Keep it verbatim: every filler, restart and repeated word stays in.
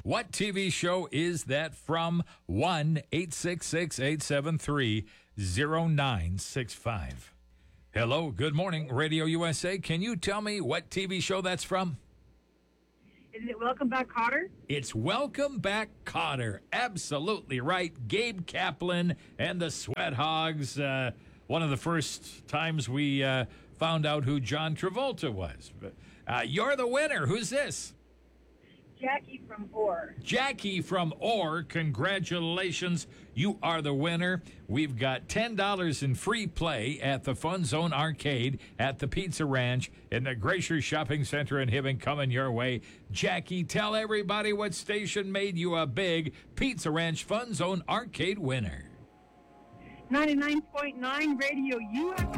What T V show is that from? one eight six six, eight seven three, zero nine six five. Hello, good morning, Radio U S A. Can you tell me what T V show that's from? Is it Welcome Back, Kotter? It's Welcome Back, Kotter. Absolutely right. Gabe Kaplan and the Sweat Hogs. Uh, one of the first times we uh, found out who John Travolta was. Uh, you're the winner. Who's this? Jackie from Orr. Jackie from Orr, congratulations. You are the winner. We've got ten dollars in free play at the Fun Zone Arcade at the Pizza Ranch in the Glacier Shopping Center in Hibbing coming your way. Jackie, tell everybody what station made you a big Pizza Ranch Fun Zone Arcade winner. ninety-nine point nine Radio U S A.